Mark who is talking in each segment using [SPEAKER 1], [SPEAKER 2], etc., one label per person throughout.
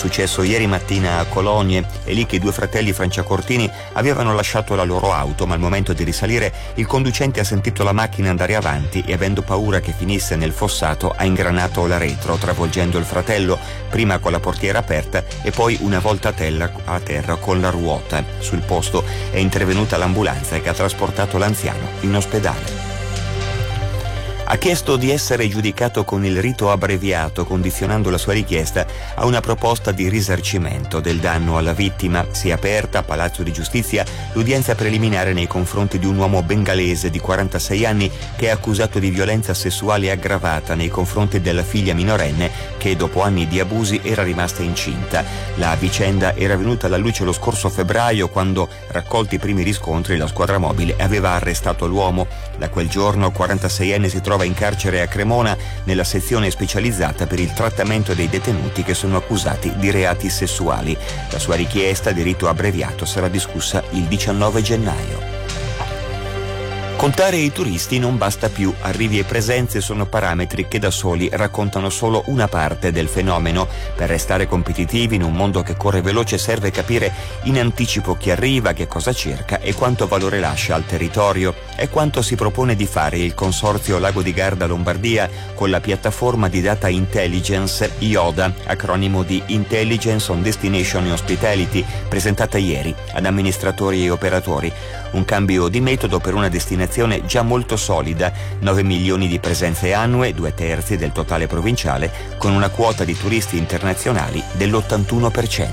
[SPEAKER 1] successo ieri mattina a Cologne. È lì che i due fratelli Franciacortini avevano lasciato la loro auto, ma al momento di risalire il conducente ha sentito la macchina andare avanti e, avendo paura che finisse nel fossato, ha ingranato la retro, travolgendo il fratello, prima con la portiera aperta e poi una volta a terra con la ruota. Sul posto è intervenuta l'ambulanza che ha trasportato l'anziano in ospedale. Ha chiesto di essere giudicato con il rito abbreviato, condizionando la sua richiesta a una proposta di risarcimento del danno alla vittima. Si è aperta a Palazzo di Giustizia l'udienza preliminare nei confronti di un uomo bengalese di 46 anni che è accusato di violenza sessuale aggravata nei confronti della figlia minorenne che dopo anni di abusi era rimasta incinta. La vicenda era venuta alla luce lo scorso febbraio, quando, raccolti i primi riscontri, la squadra mobile aveva arrestato l'uomo. Da quel giorno 46enne si trova in carcere a Cremona nella sezione specializzata per il trattamento dei detenuti che sono accusati di reati sessuali. La sua richiesta di rito abbreviato sarà discussa il 19 gennaio. Contare i turisti non basta più. Arrivi e presenze sono parametri che da soli raccontano solo una parte del fenomeno. Per restare competitivi in un mondo che corre veloce serve capire in anticipo chi arriva, che cosa cerca e quanto valore lascia al territorio. È quanto si propone di fare il Consorzio Lago di Garda Lombardia con la piattaforma di data intelligence IODA, acronimo di Intelligence on Destination Hospitality, presentata ieri ad amministratori e operatori. Un cambio di metodo per una destinazione già molto solida, 9 milioni di presenze annue, 2/3 del totale provinciale, con una quota di turisti internazionali dell'81%.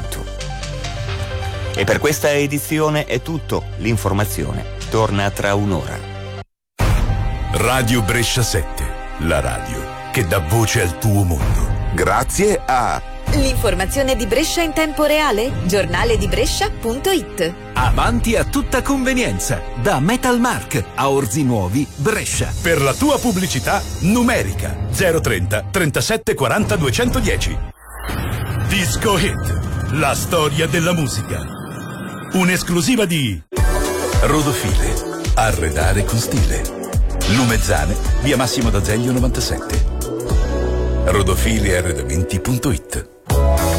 [SPEAKER 1] E per questa edizione è tutto. L'informazione torna tra un'ora.
[SPEAKER 2] Radio Brescia 7, la radio che dà voce al tuo mondo. Grazie a
[SPEAKER 3] l'informazione di Brescia in tempo reale, giornaledibrescia.it.
[SPEAKER 4] Avanti a tutta convenienza, da Metalmark a Orzi Nuovi, Brescia.
[SPEAKER 2] Per la tua pubblicità numerica 030 37 40 210. Disco Hit, la storia della musica. Un'esclusiva di Rodofile, arredare con stile. Lumezzane, via Massimo d'Azeglio 97. Rodofilearredamenti.it.